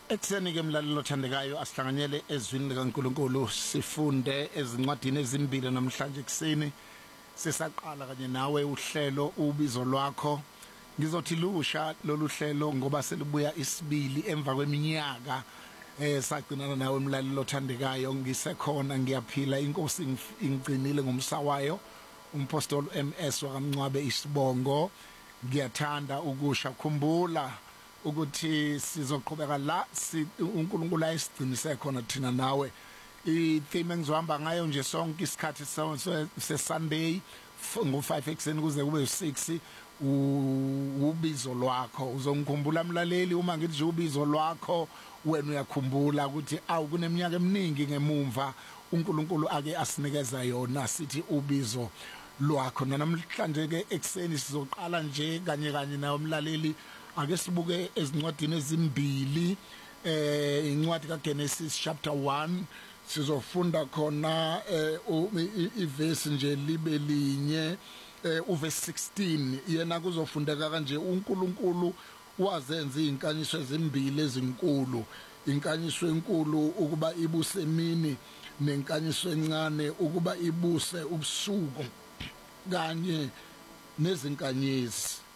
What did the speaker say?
Ekseni ke mlalelo othandekayo asihlanganyele ezwini likaNkulunkulu sifunde ezincwadini ezimbili namhlanje kuseni sesaqala kanye nawe uhlelo ubizo lwakho ngizothi lusha lolu hlelo ngoba selibuya isibili emva kweminyaka sagcinana nawe mlalelo othandekayo ngisekhona ngiyaphila inkosi ingcinile ngomsawayo umpostoli MS wakamncwabe isibongo ngiyathanda ukusha khumbula ukuthi sizoqhubeka la uNkulunkulu ayisigcinise khona thina nawe i-theme engizohamba ngayo nje sonke isikhathi se-Sunday ngo-5 ekseni kuze kube u6 ubizo lwakho uzongikhumbula mlaleli uma ngithi ubizo lwakho wena uyakhumbula ukuthi kuneminyaka eminingi ngemumva uNkulunkulu ake asinikeza yona sithi ubizo lwakho namhlanje ke ekseni sizoqala nje kanye nawe umlaleli ake sibuke ezincwadini ezimbili incwadi kaGenesis chapter 1 sizofunda khona iverse nje libe linye uverse 16 yena kuzofundeka kanje uNkulunkulu wazenza izinkanyiso ezimbili ezinkulu inkanyiso enkulu ukuba ibuse emini nenkanyiso encane ukuba ibuse ubusuku kanye nezinkanyezi